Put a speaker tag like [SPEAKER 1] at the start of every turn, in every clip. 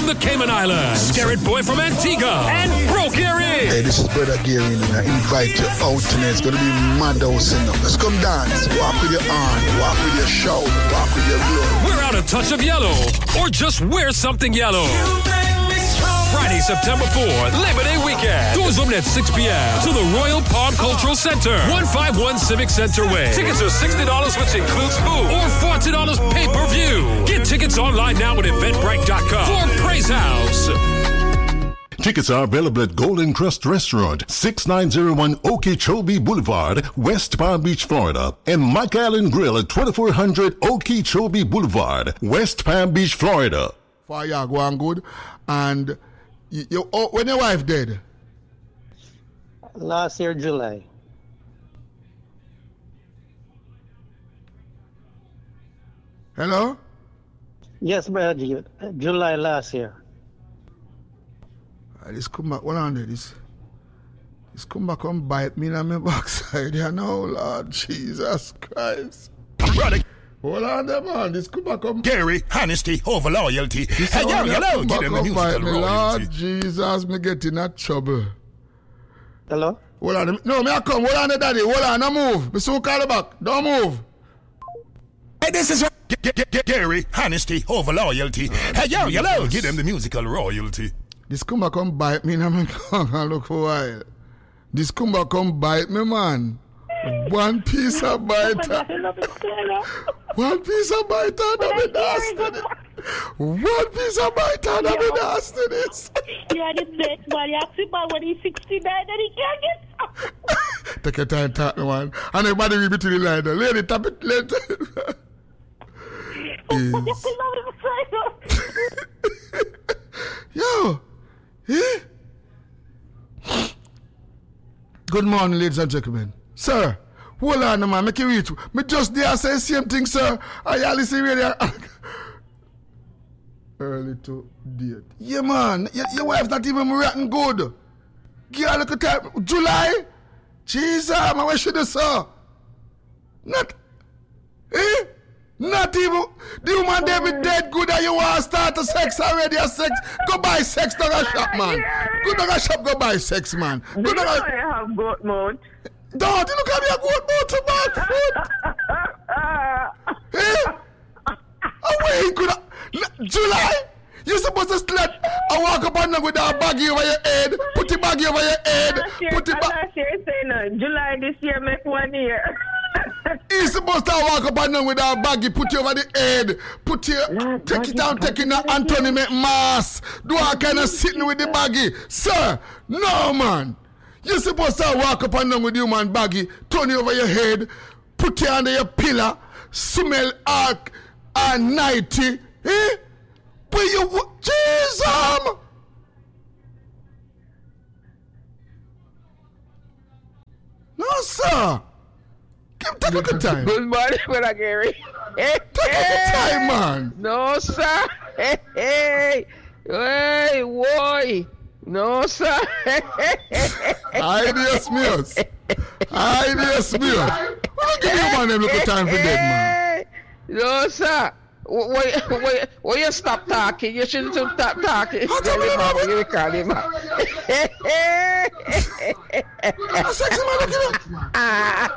[SPEAKER 1] the Cayman Islands, Scarlet Boy from Antigua, and Bro Gary.
[SPEAKER 2] Hey, this is Brother Gary, and I invite you out tonight. It's gonna be mad house in them. Let's come dance. Walk with your arm, walk with your shoulder, walk with your blood.
[SPEAKER 1] Wear out a touch of yellow, or just wear something yellow. Friday, September 4th, Labor Day weekend. Doors open at 6 p.m. to the Royal Palm Cultural Center, 151 Civic Center Way. Tickets are $60, which includes food, or $40 pay-per-view. Get tickets online now at Eventbrite.com for Praise House.
[SPEAKER 3] Tickets are available at Golden Crust Restaurant, 6901 Okeechobee Boulevard, West Palm Beach, Florida, and Mike Allen Grill at 2400 Okeechobee Boulevard, West Palm Beach, Florida.
[SPEAKER 2] Fire going good. And when your wife dead?
[SPEAKER 4] Last year, July.
[SPEAKER 2] Hello?
[SPEAKER 4] Yes, brother. July last year.
[SPEAKER 2] This come back, hold on there. This come back and bite me in my backside. You know, Lord Jesus Christ.
[SPEAKER 5] Brother.
[SPEAKER 2] Hold on there, man. This come back and...
[SPEAKER 5] Gary, honesty over loyalty. Hey, yo, give them the musical royalty.
[SPEAKER 2] Lord Jesus, me get in that trouble.
[SPEAKER 4] Hello?
[SPEAKER 2] Hold on. No, me I come. Hold on there, daddy. Hold on, don't move. Me soon call you back. Don't move.
[SPEAKER 5] Hey, this is Gary, honesty over loyalty. Hey, yo, give them the musical royalty.
[SPEAKER 2] This come back and bite me in my tongue and look for a while. This come back and bite me, man. One piece of bite. One piece of bite and I'm in nasty. One piece of bite and I'm in nasty.
[SPEAKER 6] Yeah, the next man, you have to buy when he's 69 and he can't get up.
[SPEAKER 2] Take your time, talk, man. And everybody will be to the line. Lady, tap it later. Yo. Eh? Good morning, ladies and gentlemen. Sir, hold on, man. Make you reach. Me just there say the same thing, sir. I listen radio. Early to date. Yeah, man. Your wife not even rotten good. Give her a little time. July? Jesus, man, what should I say? Not. Eh? Not even. The woman there be dead good and you want to start a sex already. A sex. Go buy sex to the shop, man. Go to the shop, go buy sex, man.
[SPEAKER 6] Do you know I have goat mouth?
[SPEAKER 2] Don't you look at your goat mouth to bad food? Eh? Oh, wait, could I? July? You supposed to slut and walk up on them with a baggy over your head. Put the baggy over your head. Put the
[SPEAKER 6] last year, say no. July this year make 1 year.
[SPEAKER 2] He's supposed to walk up on them with a baggy, put you over the head, put you, take it down, taking the Anthony mask, do all kind of sitting with the baggy. Sir, no, man. You're supposed to walk up on them with you, man, baggy, turn you over your head, put you under your pillar, smell arc and nighty. Eh? But you, Jesus! No, sir. Take a good time.
[SPEAKER 7] Good morning, Brother Gary. Hey,
[SPEAKER 2] take a good time, man.
[SPEAKER 7] No, sir. Hey, boy. No, sir.
[SPEAKER 2] Ay, Dios míos. Ay, Dios míos. We don't give you man them little time for dead, man.
[SPEAKER 7] No, sir. When you stop talking, you shouldn't stop talking.
[SPEAKER 2] How come you
[SPEAKER 7] man, you call him out.
[SPEAKER 2] A sexy man looking at.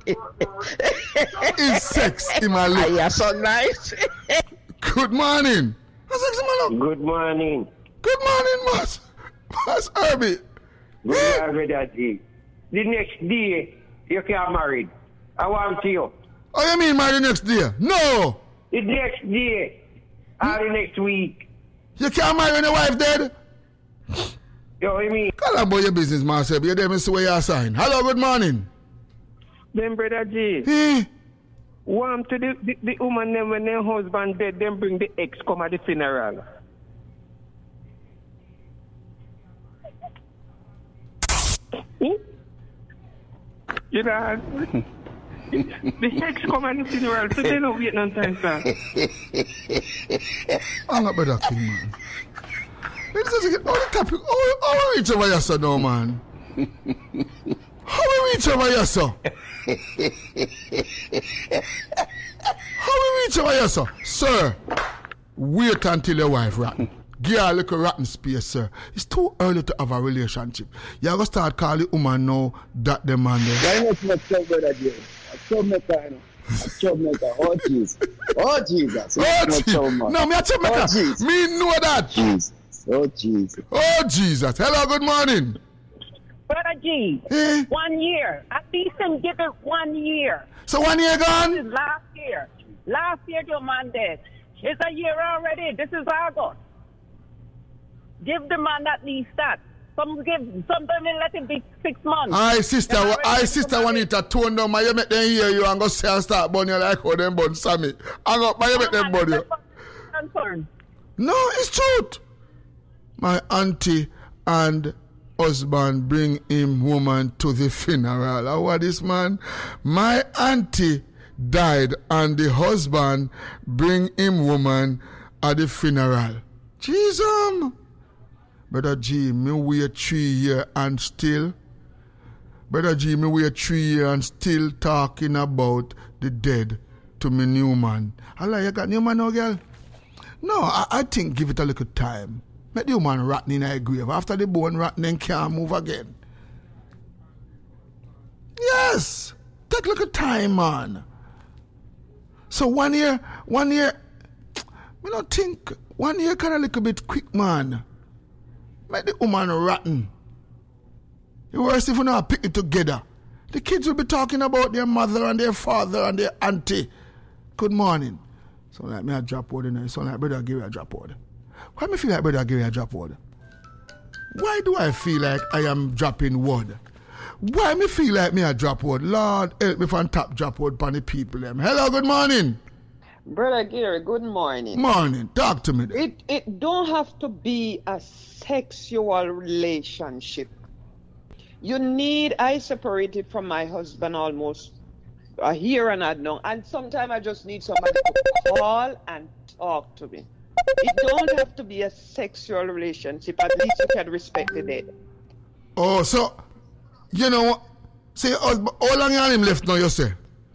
[SPEAKER 2] It's sex in my lip.
[SPEAKER 7] You're so nice.
[SPEAKER 2] Good morning. A sexy man look.
[SPEAKER 8] Good morning.
[SPEAKER 2] Good morning, Mas. Mas Herbie.
[SPEAKER 8] Good morning, Daddy. The next day, you can't marry. I want you.
[SPEAKER 2] Oh, you mean marry next day? No.
[SPEAKER 8] The next day. Or the next week.
[SPEAKER 2] You can't marry when your wife dead?
[SPEAKER 8] You know what I mean?
[SPEAKER 2] Call about your business, Marcel. You didn't see where you sign. Hello, good morning.
[SPEAKER 8] Then, Brother G.
[SPEAKER 2] Eh?
[SPEAKER 8] Warm to the woman them when their husband dead, then bring the ex come at the funeral. You know, the ex come at the funeral, so they don't wait no time, sir.
[SPEAKER 2] Hang up with that thing, man. Ladies and gentlemen, all the topic, how we reach over here, sir, now, man? How we reach over here, sir? How we reach over here, sir? Sir, wait until your wife rotten. Give her a little rotten space, sir. It's too early to have a relationship. You have to start calling woman now that the man there.
[SPEAKER 9] Why not trouble that day? A troublemaker, a troublemaker. Oh, Jesus. Oh, Jesus.
[SPEAKER 2] Oh, Jesus. No, me a troublemaker.
[SPEAKER 9] Oh, Jesus.
[SPEAKER 2] Me know that.
[SPEAKER 9] Jesus. Oh, Jesus.
[SPEAKER 2] Oh, Jesus. Hello, good morning.
[SPEAKER 6] Brother G, 1 year. At least him give it 1 year.
[SPEAKER 2] So 1 year gone?
[SPEAKER 6] This is last year. Last year your man dead. It's a year already. This is August. Give the man at least that. Sometimes let him be 6 months.
[SPEAKER 2] Aye, sister Juanita, tone down. You make them hear you and go say and start burn you like how them burn Sammy. You make them burn you. No, it's truth. My auntie and husband bring him woman to the funeral. How was this man? My auntie died and the husband bring him woman at the funeral. Jesus. Brother G, me wait 3 years and still. Brother G, me wait 3 years and still talking about the dead to me new man. Allah, you got new man now, girl? No, I think give it a little time. Make the woman rotten in her grave. After the bone rotten, then can't move again. Yes. Take a little time, man. So 1 year, me not think 1 year kind of little bit quick, man. Make the woman rotten. The worst if we not pick it together. The kids will be talking about their mother and their father and their auntie. Good morning. So like me a drop word in there. So like brother give you a drop word. Why me feel like brother give you a drop word? Why do I feel like I am dropping word? Why me feel like me a drop word? Lord help me from top drop word upon the people them. Hello, good morning.
[SPEAKER 7] Brother Gary, good morning.
[SPEAKER 2] Morning. Talk to me then.
[SPEAKER 7] It don't have to be a sexual relationship. I separated from my husband almost a year and a half now, and sometimes I just need somebody to call and talk to me. It don't have to be a sexual relationship. At least you can respect the dead.
[SPEAKER 2] Oh, so, you know what? See, how long you have him left now, you say?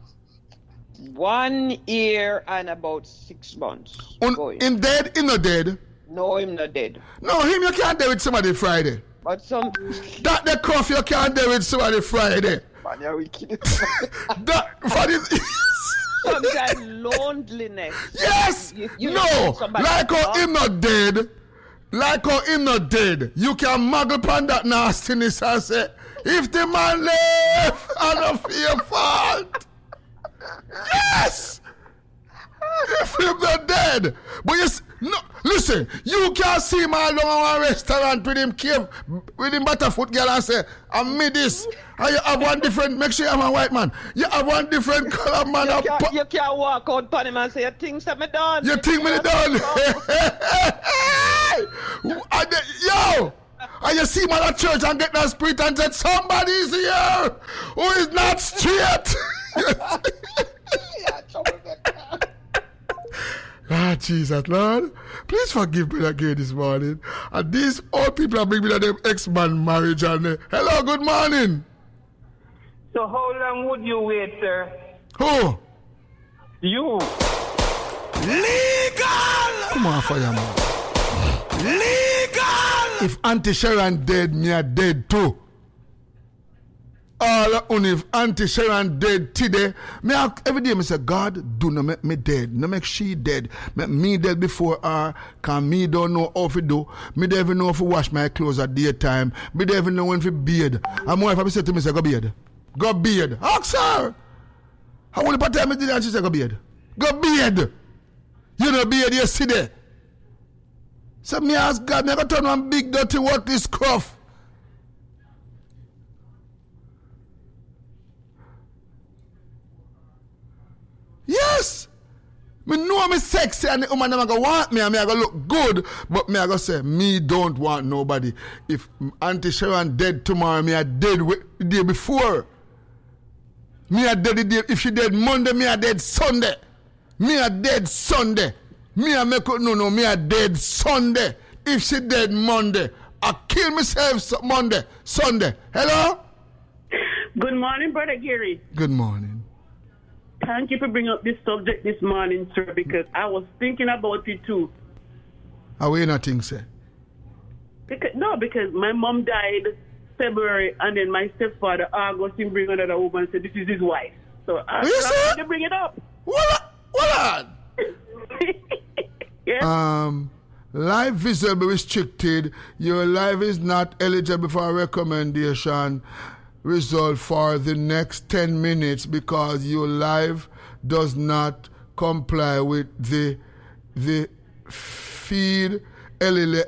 [SPEAKER 7] 1 year and about 6 months.
[SPEAKER 2] Him dead? Him not dead?
[SPEAKER 7] No, him not dead.
[SPEAKER 2] No, him you can't deal with somebody Friday.
[SPEAKER 7] But some...
[SPEAKER 2] That the cough you can't deal with somebody Friday.
[SPEAKER 7] Man, you're wicked.
[SPEAKER 2] That, for this...
[SPEAKER 7] Sometimes loneliness.
[SPEAKER 2] Yes! You no! Like how him not dead. Like how him not dead. You can muggle upon that nastiness and say, if the man left, I don't feel your fault. Yes! If him not dead. But no, listen, you can't see him along on a restaurant with him cave, with him butterfoot girl and say, I made this. And you have one different, make sure you have a white man. You have one different color man.
[SPEAKER 7] You can't walk out upon him and say, you think me done.
[SPEAKER 2] You think me done. Yo! And you see him at church and get that spirit and said, somebody's here who is not straight. Ah, Jesus, Lord. Please forgive Brother Gay this morning. And these old people are bringing me them ex-man marriage. And hello, good morning.
[SPEAKER 8] So how long would you wait, sir?
[SPEAKER 2] Who?
[SPEAKER 8] You.
[SPEAKER 2] Legal! Come on, fireman. Legal! If Auntie Sharon dead, me are dead too. All if Auntie Sharon dead today, every day I say, God, do not make me dead. No make she dead. Make me dead before her. Cause me don't know how to do. Me don't even know how to wash my clothes at daytime. Me don't even know when to beard. And my wife I say to me, say, go beard. Go beard. Ask her. How many part time me did and she say, go beard. Go beard. You know beard, you see there. So me ask God, me go turn one big dirty worthless scruff. Yes! Me know me sexy and the woman never go want me and me I go look good, but me I go say, me don't want nobody. If Auntie Sharon dead tomorrow, me I dead the day before. Me I dead the day, if she dead Monday, me I dead Sunday. Me I dead Sunday. Me I make no, me I dead Sunday. If she dead Monday, I kill myself Monday, Sunday. Hello?
[SPEAKER 6] Good morning, Brother Gary.
[SPEAKER 2] Good morning.
[SPEAKER 6] Thank you for bringing up this subject this morning, sir, because I was thinking about it too.
[SPEAKER 2] How we not think, say?
[SPEAKER 8] Because my mom died February, and then my stepfather August he bring another woman and said this is his wife. So I had to bring it up.
[SPEAKER 2] What?
[SPEAKER 8] Yeah.
[SPEAKER 2] Live visible restricted. Your live is not eligible for a recommendation result for the next 10 minutes because your live does not comply with the feed Ellie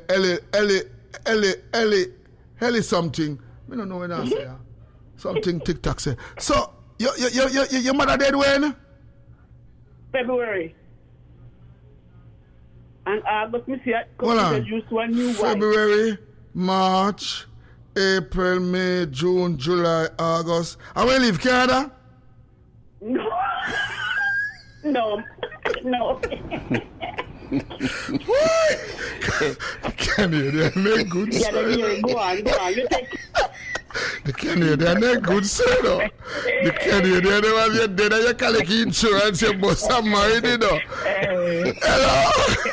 [SPEAKER 2] something. I don't know what I say. Something TikTok say. So your mother dead when?
[SPEAKER 8] February. And August, me see it because used to a new wife.
[SPEAKER 2] February, March, April, May, June, July, August. And when you leave Canada?
[SPEAKER 8] No.
[SPEAKER 2] Can you? They're not good, sir.
[SPEAKER 8] Go on. You take.
[SPEAKER 2] The Canadian, they're good, sir. No? The Canadian, they have your dead and you collect insurance, you must have married, you know. Hello.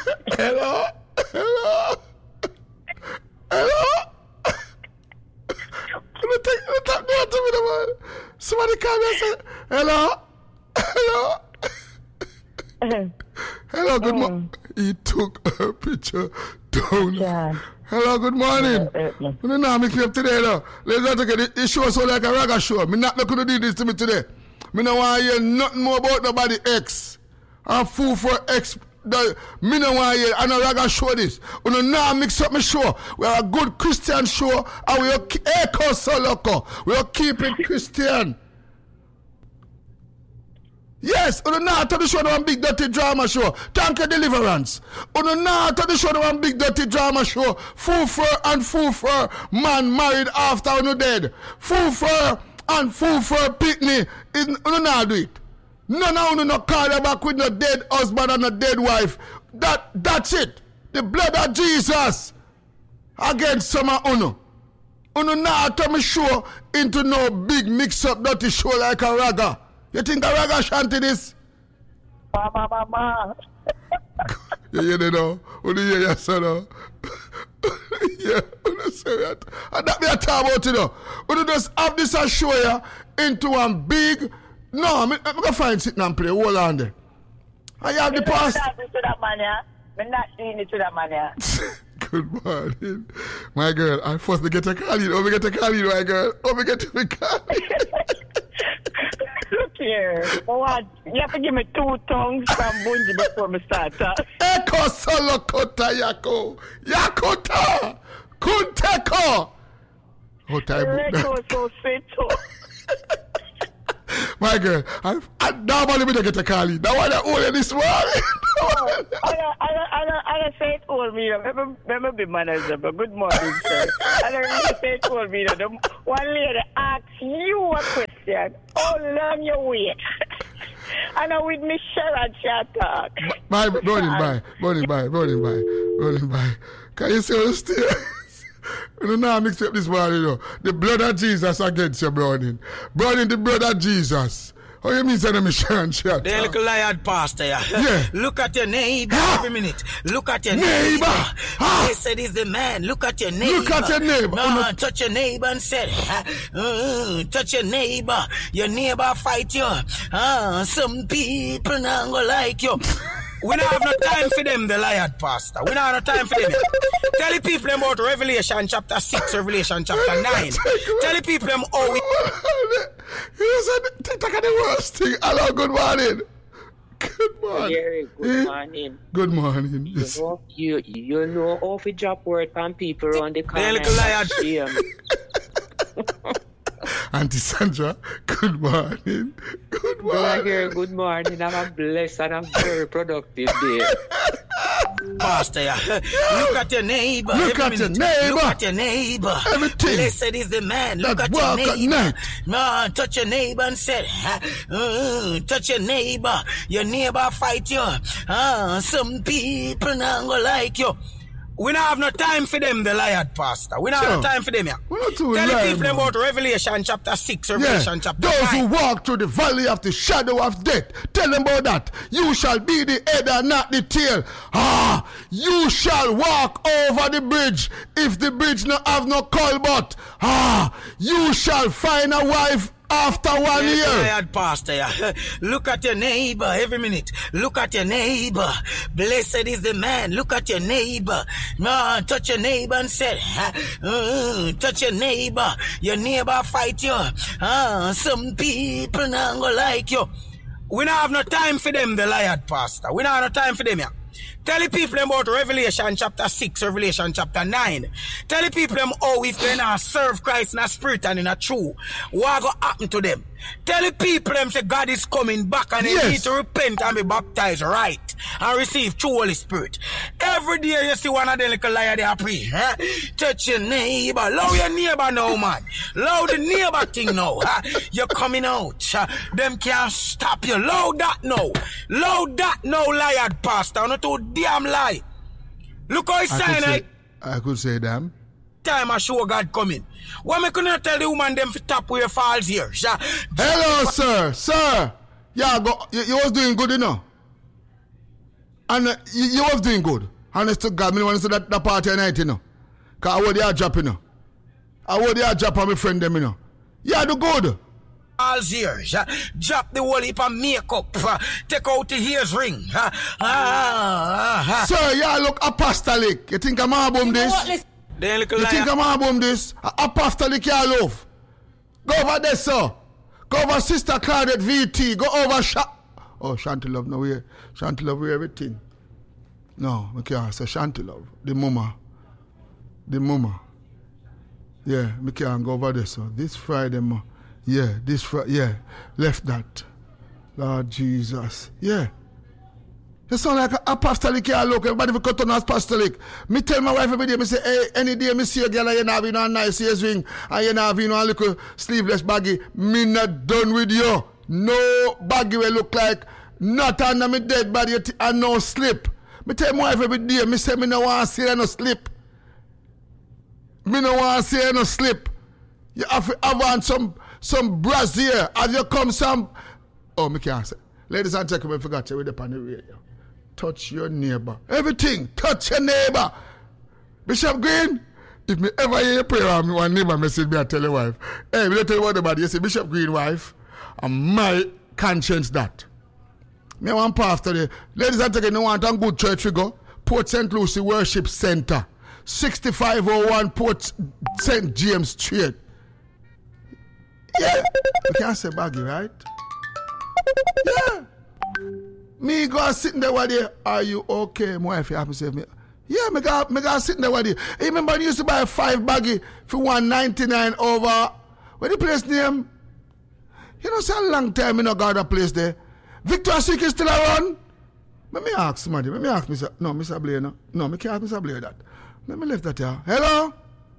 [SPEAKER 2] Somebody call me and say, hello. Hello, good morning. He took her picture down. Yeah. Hello, good morning. You know, mix me up today, though. Let's not take it. This show so like a raga show. Me not going to do this to me today. Me no want to hear nothing more about nobody ex. I'm fool for ex. Me no want to hear. I know raga show this. You know, now mix up my show. We are a good Christian show. And we are echo so loco. We are keeping Christian. Yes, on the night to the show one big dirty drama show. Thank you, Deliverance. On the night to the show one big dirty drama show. Full fur man married after on dead. Full fur picnic. On the night do it. None of you no call you back with no dead husband and a dead wife. That's it. The blood of Jesus against some of you. On the night to me show into no big mix up dirty show like a raga. You think a raga shanty this?
[SPEAKER 8] Mama.
[SPEAKER 2] You hear it now? You hear your son now? Yeah, you say that. And that me a talk about it now. You just have this and show you into one big... No, I'm going to find sitting and play. Hold on there. I have the past...
[SPEAKER 8] I'm not doing it to that man, yeah.
[SPEAKER 2] Good morning. My girl, I first get a call you. My girl. Get to call you.
[SPEAKER 8] Look here. What? You have to give me 2 tongues from Bunji before me start.
[SPEAKER 2] Eko solo kota yako. Yakota. Kunteko.
[SPEAKER 8] Eko so sweet.
[SPEAKER 2] My girl, I normally me get a call you. Now I owe this morning.
[SPEAKER 8] I say it all me. Remember be manager, but good morning, sir. I don't say it all me. One lady asks you a question. How long you wait? And I with me share and chat talk.
[SPEAKER 2] Morning, bye. Can you see us still? You know, now mix up this morning, you know. The blood of Jesus against you, Browning. Browning, the blood of Jesus. How you mean say me share and chat?
[SPEAKER 10] The little liar pastor,
[SPEAKER 2] yeah.
[SPEAKER 10] Look at your neighbor every minute. Look at your neighbor. They said he's the man. Look at your neighbor. No, touch your neighbor and said, touch your neighbor. Your neighbor fight you. Some people not gonna like you. We don't have no time for them, the liar pastor. We don't have no time for them. Tell the people about Revelation chapter 6, Revelation chapter 9. Tell the people how we...
[SPEAKER 2] You said TikTok are the worst thing. Hello, good morning. Good morning.
[SPEAKER 11] Gary, good morning.
[SPEAKER 2] Good morning. Yes.
[SPEAKER 11] You know how to drop word from people around the corner.
[SPEAKER 2] Auntie Sandra, good morning. Good morning.
[SPEAKER 11] Good morning. Have a blessed and a very productive day.
[SPEAKER 10] Pastor, look at your neighbor.
[SPEAKER 2] Look at your
[SPEAKER 10] neighbor.
[SPEAKER 2] Everything.
[SPEAKER 10] Blessed is the man. Look at your neighbor. No, touch your neighbor and said, touch your neighbor. Your neighbor fight you. Some people not gonna like you. We don't have no time for them, the liar pastor. We don't have no time for them, yeah.
[SPEAKER 2] We're not too
[SPEAKER 10] Tell the
[SPEAKER 2] liar,
[SPEAKER 10] people
[SPEAKER 2] man.
[SPEAKER 10] about Revelation chapter 6, Revelation chapter
[SPEAKER 2] Those
[SPEAKER 10] 9.
[SPEAKER 2] who walk through the valley of the shadow of death, tell them about that. You shall be the head and not the tail. You shall walk over the bridge if the bridge not have no culvert. You shall find a wife after 1 year.
[SPEAKER 10] Tired pastor, yeah. Look at your neighbor every minute. Look at your neighbor. Blessed is the man. Look at your neighbor. Touch your neighbor and say, touch your neighbor. Your neighbor fight you. Some people not gonna like you. We don't have no time for them, the liar pastor. We don't have no time for them, yeah. Tell the people about Revelation chapter 6, Revelation chapter 9. Tell the people how if they not serve Christ in a spirit and in a truth, what going to happen to them? Tell the people say God is coming back and they need to repent and be baptized right and receive true Holy Spirit. Every day you see one of them little liar they are pray. Touch your neighbor. Love your neighbor now, man. Love the neighbor thing now. You're coming out. Them can't stop you. Love that now. Love that now, liar pastor. Not too damn lie. Look how it's sign.
[SPEAKER 2] I could say damn.
[SPEAKER 10] Time I show God coming. Why me couldn't tell the woman them to tap where falls here?
[SPEAKER 2] Hello, sir. Sir. Yeah, you was doing good, you know. And you was doing good. Honest to God, me want to see that party tonight, you know. Because I want the drop, you know. I want the drop on my friend them, you know. Yeah, do good.
[SPEAKER 10] Falls here. Drop the whole heap of makeup. Take out the ears ring.
[SPEAKER 2] Sir, yeah, look apostolic. You think I'm album this? You think I'm album this? Apostolic, you love. Go over there, sir. Go over Sister Claudette VT. Go over Shanty Love, no way. Shanty Love, we everything. No, I can't say Shanty Love. The mama. Yeah, I can't go over there, so this Friday, this Friday, left that. Lord Jesus. Yeah. You sound like an apostolic here, look. Everybody will cut on apostolic. Me tell my wife every day, me say, hey, any day me see a girl and you have a nice ears ring and you have a little sleeveless baggy, me not done with you. No baggy will look like not under me dead body and no slip. Me tell my wife every day, me say me no want to see no slip. Me no want to see no slip. You have to have on some brassiere. Have you come some... Oh, me can't say. Ladies and gentlemen, I forgot to read up on the radio. Touch your neighbor. Everything. Touch your neighbor. Bishop Green, if me ever hear a prayer on me, one neighbor message me, I tell your wife, hey, me tell you what about you say, Bishop Green wife, and my conscience that. Me want pastor there. Ladies and gentlemen, you want a good church figure? Port St. Lucie Worship Center. 6501 Port St. James Street. Yeah. You can't say baggy, right? Yeah. Me go sitting there with you. Are you okay? My wife happy to say me. Yeah, me go sitting there with you. You remember you used to buy 5 baggy for $199 over where the place name? You know, it's a long time you know got a place there. Victoria's Secret still around? Let me ask somebody. Let me ask Mr. No, Mr. Blair. No, me can't ask Mr. Blair that. Let me leave that here. Hello?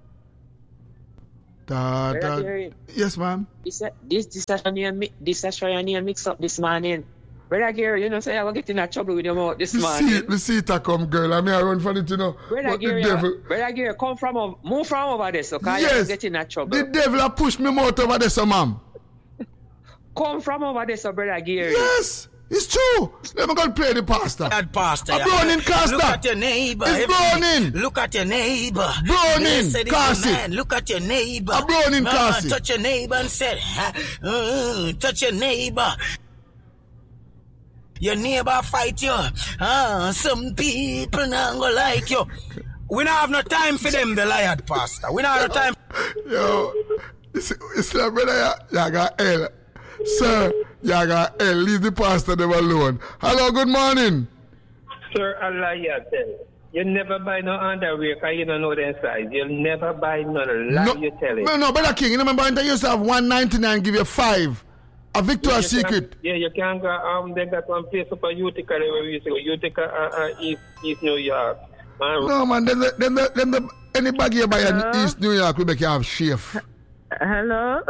[SPEAKER 2] Yes, ma'am.
[SPEAKER 11] This session you mix up this morning. Brother Gary, you know, say I will get in trouble with your mouth this morning.
[SPEAKER 2] Me see it come, girl. I mean, I run for it, you know.
[SPEAKER 11] Brother Gary, move from over there, so can you get in trouble?
[SPEAKER 2] The devil a push me mouth over there, so ma'am.
[SPEAKER 11] Come from over there, so Brother Gary.
[SPEAKER 2] Yes. It's true. Let me go and play the pastor.
[SPEAKER 10] That pastor.
[SPEAKER 2] A Browning Caster.
[SPEAKER 10] Look at your neighbor.
[SPEAKER 2] It's Browning.
[SPEAKER 10] Look at your neighbor.
[SPEAKER 2] Browning Caster.
[SPEAKER 10] Look at your neighbor.
[SPEAKER 2] A Browning Caster.
[SPEAKER 10] Touch your neighbor and say, touch your neighbor. Your neighbor fight you. Some people not gonna like you. We don't have no time for them, the liar pastor. We don't have no time.
[SPEAKER 2] Yo, it's like brother, you got L. Sir, you got L. Leave the pastor them alone. Hello, good morning.
[SPEAKER 12] Sir, Allah, you never buy no underwear because you don't know the size. You'll never buy none. Lie, you tell it.
[SPEAKER 2] No, Brother King, you remember when they used to have $199, give you 5. A Victoria's Secret.
[SPEAKER 12] You can go, they got one place up at Utica, where we used to go. Utica, East New York.
[SPEAKER 2] No, man, then any bag you buy in East New York will make you have chef.
[SPEAKER 8] Hello?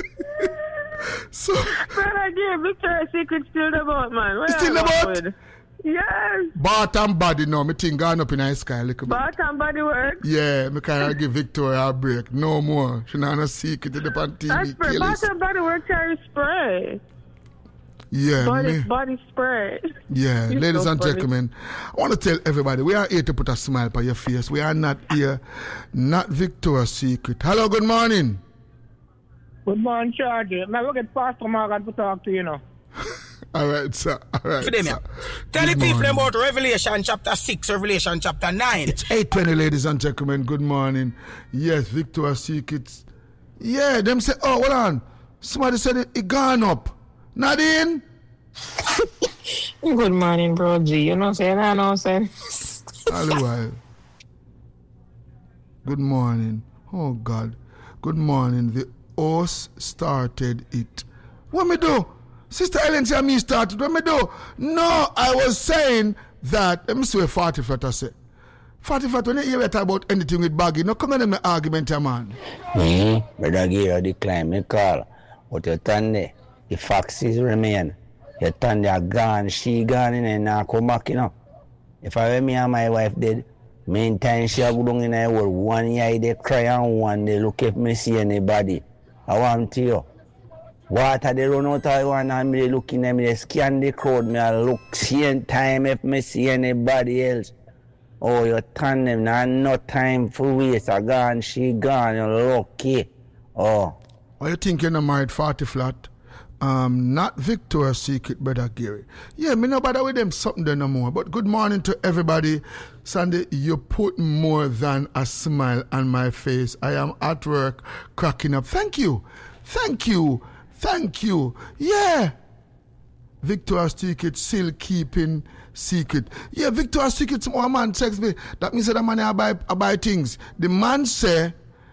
[SPEAKER 2] So,
[SPEAKER 8] Brother Gary, Victoria's Secret still about, man.
[SPEAKER 2] What still about?
[SPEAKER 8] Yes.
[SPEAKER 2] Bath and body now. Me think gone up in the sky a little bit.
[SPEAKER 8] Bath and body work.
[SPEAKER 2] Yeah, me kind of give Victoria a break. No more. She not a secret in the TV.
[SPEAKER 8] That's spray. Bath and body work carry spray.
[SPEAKER 2] Yeah,
[SPEAKER 8] body spray.
[SPEAKER 2] Yeah,
[SPEAKER 8] You're
[SPEAKER 2] ladies
[SPEAKER 8] so
[SPEAKER 2] and
[SPEAKER 8] funny.
[SPEAKER 2] gentlemen, I want to tell everybody, we are here to put a smile on your face. We are not here, not Victoria's Secret. Hello, good morning.
[SPEAKER 8] Good morning, Charge. Now look at Pastor Morgan to talk to you now.
[SPEAKER 2] All right, sir. All right, sir.
[SPEAKER 10] Tell the people about Revelation chapter 6, Revelation chapter 9.
[SPEAKER 2] It's 8:20, ladies and gentlemen. Good morning. Yes, Victoria's Secret. Yeah, them say, oh, hold on. Somebody said it gone up. Nadine?
[SPEAKER 11] Good morning, bro G. You know saying I know saying.
[SPEAKER 2] All the while. Good morning. Oh God. Good morning. The horse started it. What me do? Sister Ellen said me started. What me do? No, I was saying that. Let me see what 45 I say. 45 when you hear talk about anything with baggy, no come on in my argument, man.
[SPEAKER 13] Brother Gary decline me call. But your turn there. The foxes remain. Your turn they are gone, she gone and now come back, you know. If I were me and my wife dead, meantime she go down in the world, one eye they cry and one they look if me see anybody. I want to you. Water they run out of one and me looking at me, they scan the crowd, me I look same time if me see anybody else. Oh, you turn them, now no time for waste. I gone, she gone, you're lucky. Oh.
[SPEAKER 2] Why you think you're not married 40 flat? Not Victoria's Secret, Brother Gary. Yeah, me no bother with them something there no more. But good morning to everybody. Sandy, you put more than a smile on my face. I am at work cracking up. Thank you. Thank you. Thank you. Yeah. Victoria's Secret still keeping secret. Yeah, Victoria's Secret, some man text me. That means that man I buy things. The man say,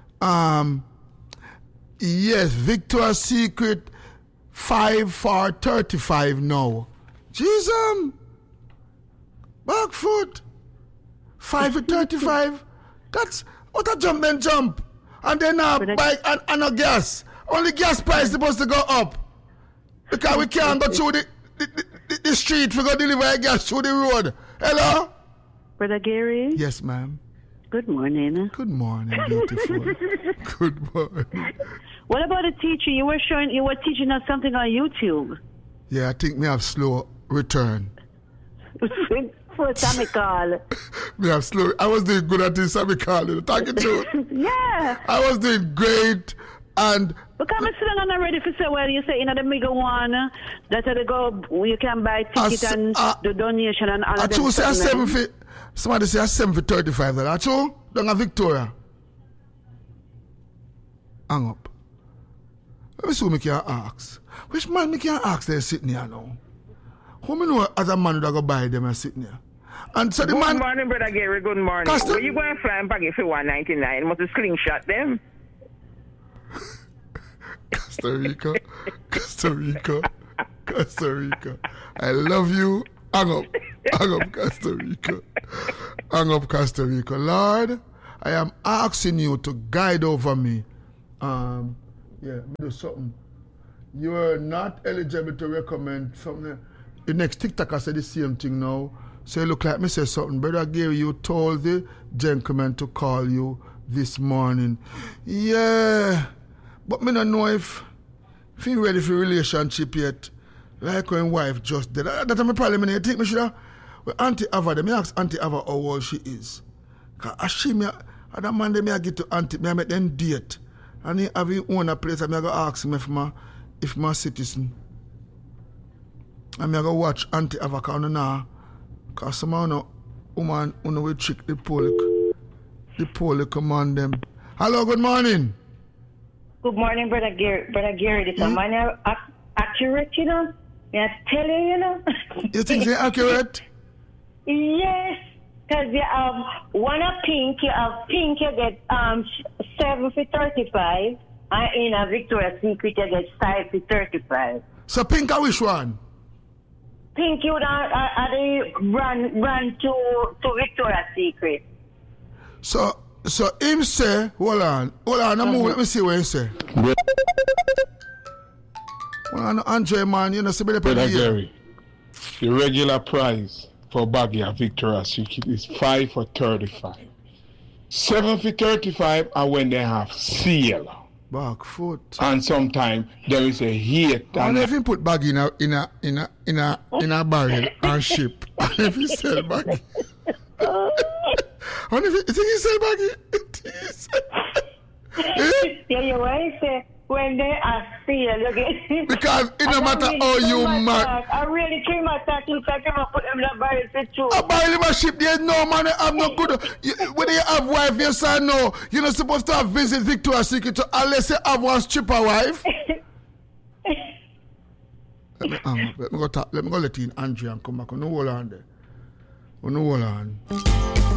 [SPEAKER 2] yes, Victoria's Secret 5 for 35 now. Jesus. Back foot. 5 for 35. That's what a jump and jump. And then bike and a gas. Only gas price supposed to go up. Because we can't go through the street for go deliver a gas through the road. Hello?
[SPEAKER 14] Brother Gary?
[SPEAKER 2] Yes, ma'am.
[SPEAKER 14] Good morning.
[SPEAKER 2] Good morning, beautiful. Good morning.
[SPEAKER 14] What about the teacher? You were teaching us something on YouTube.
[SPEAKER 2] Yeah, I think me have slow return.
[SPEAKER 14] For Sammy Call.
[SPEAKER 2] Me have slow. I was doing good at this Sammy Call. Thank you, too.
[SPEAKER 14] Yeah.
[SPEAKER 2] I was doing great and.
[SPEAKER 14] Because I'm still not ready for say, well, you say, you know, the bigger one, that they go, you can buy ticket and the donation and all of that.
[SPEAKER 2] I say a 7 for, somebody say a 7 for 35. That true? Don't have Victoria. Hang up. Let me see who me can ask. Which man me can ask they're sitting here now? Who me know as a man that go buy them and sitting here? And so the man.
[SPEAKER 8] Good morning, Brother Gary. Good morning. Where you going to fly and baggy for 199? Must slingshot them.
[SPEAKER 2] Costa Rica. I love you. Hang up, Costa Rica. Hang up, Costa Rica. Lord, I am asking you to guide over me. Yeah, me do something. You are not eligible to recommend something. The next TikTok I said the same thing now. So you look like me say something. Brother Gary, you told the gentleman to call you this morning. Yeah. But me don't know if he ready for relationship yet. Like when wife just did. That's my problem. I think me should have. With Auntie Ava, me ask Auntie Ava how old she is. Because she me, that man me I get to Auntie, me I make them date. And he have his own place, and I go ask him if my citizen. And I go watch Auntie Ava now. Because some woman will trick the police command them. Hello, good morning.
[SPEAKER 14] Good morning, Brother Gary. Brother Gary, this man accurate, you know? I tell you, you know?
[SPEAKER 2] You think they're accurate?
[SPEAKER 14] Yes. Because you have one of pink, you get 7 for 35, and in a Victoria's Secret, you get 5 for 35.
[SPEAKER 2] So pink are which one?
[SPEAKER 14] Pink, you are the brand to Victoria's Secret.
[SPEAKER 2] So him say, hold on, let me see what he say. Well, Andre, man, you know, somebody
[SPEAKER 15] Brother Gary, the regular price for baggy at Victoria's Secret is 5 for 35. 7 for 35 are when they have sale.
[SPEAKER 2] Back foot.
[SPEAKER 15] And sometimes there is a heat.
[SPEAKER 2] And if you put baggy in a barrel and ship, and if you sell baggy. And if you think you sell baggy,
[SPEAKER 14] yeah, your wife say when they are sale, you get.
[SPEAKER 2] Because it no matter how you mark.
[SPEAKER 14] I really came at that if I came and put them in a barrel for two.
[SPEAKER 2] A barrel in a ship, there's no money, I'm not good. When you have wife, you say no, you're not supposed to have visit Victoria's Secret unless you have one stripper wife. Let me go let in Andrea and come back. No hold on there. No hold on.